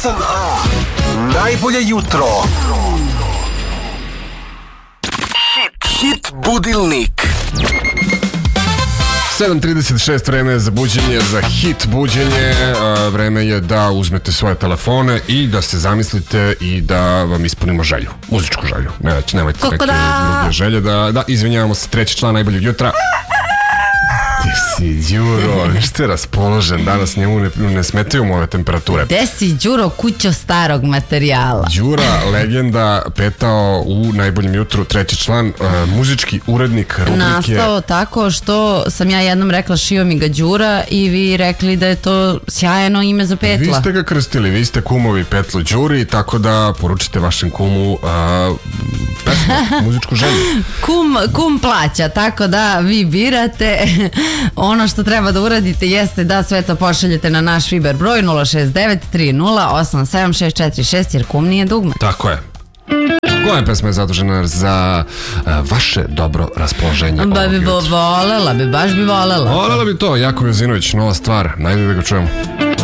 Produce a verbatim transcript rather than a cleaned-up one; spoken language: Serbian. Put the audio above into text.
osam a. Najbolje jutro. Hit, hit budilnik. sedam trideset šest, vreme je za buđenje, za hit buđenje. Vreme je da uzmete svoje telefone i da se zamislite i da vam ispunimo želju, muzičku želju. Ne, nemojte Kako neke da? druge želje. Da, da, izvinjavamo se, treći član najboljeg jutra. Ti si, Đuro, viš te raspoložen, danas njemu ne, ne smetaju mu ove temperature. Gde si, Đuro, kućo starog materijala? Đura, legenda, petao u najboljem jutru, treći član, uh, muzički urednik rubrike. Nastao tako što sam ja jednom rekla šio mi ga Đura i vi rekli da je to sjajno ime za Petla. Vi ste ga krstili, vi ste kumovi Petlu Đuri, tako da poručite vašem kumu uh, pesmu, muzičku želju. Kum, kum plaća, tako da vi birate. Ono što treba da uradite jeste da sve to pošaljete na naš Viber broj nula šest devet tri nula osam sedam šest četiri šest jer kum nije dugme. Tako je. Koja pesma je zadužena za uh, vaše dobro raspoloženje? Ba bi volela, bi baš bi volela. Volela bi to, Jakov Jozinović, nova stvar, najde da ga čujemo.